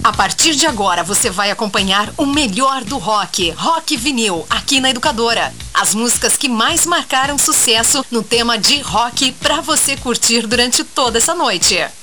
A partir de agora você vai acompanhar o melhor do rock, Rock Vinil, aqui na Educadora. As músicas que mais marcaram sucesso no tema de rock pra você curtir durante toda essa noite.